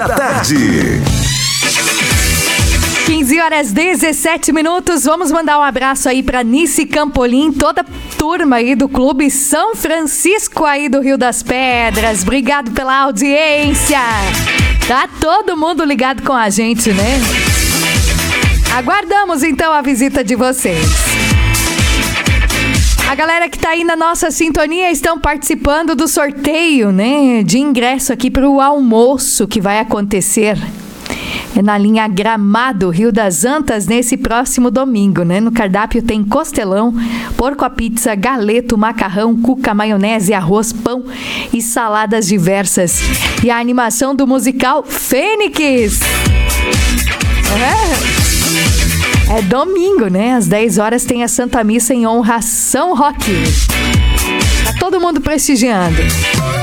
da tarde. 15h17. Vamos mandar um abraço aí pra Nice Campolim, toda a turma aí do Clube São Francisco aí do Rio das Pedras. Obrigado pela audiência. Tá todo mundo ligado com a gente, né? Aguardamos então a visita de vocês. A galera que tá aí na nossa sintonia estão participando do sorteio, né? De ingresso aqui pro almoço que vai acontecer na linha Gramado, Rio das Antas, nesse próximo domingo, né? No cardápio tem costelão, porco à pizza, galeto, macarrão, cuca, maionese, arroz, pão e saladas diversas. E a animação do musical Fênix. É domingo, né? Às 10 horas tem a Santa Missa em honra a São Roque. Tá todo mundo prestigiando.